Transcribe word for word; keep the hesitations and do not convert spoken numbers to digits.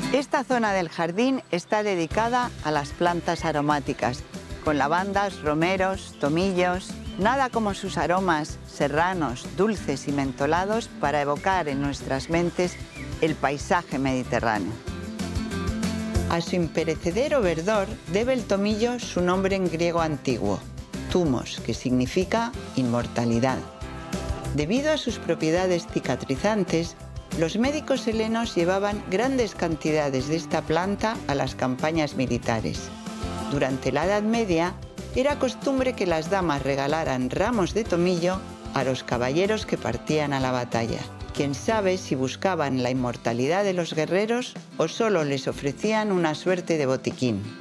Esta zona del jardín está dedicada a las plantas aromáticas, con lavandas, romeros, tomillos. Nada como sus aromas serranos, dulces y mentolados para evocar en nuestras mentes el paisaje mediterráneo. A su imperecedero verdor debe el tomillo su nombre en griego antiguo, thumos, que significa inmortalidad. Debido a sus propiedades cicatrizantes, los médicos helenos llevaban grandes cantidades de esta planta a las campañas militares. Durante la Edad Media, era costumbre que las damas regalaran ramos de tomillo a los caballeros que partían a la batalla. Quién sabe si buscaban la inmortalidad de los guerreros o solo les ofrecían una suerte de botiquín.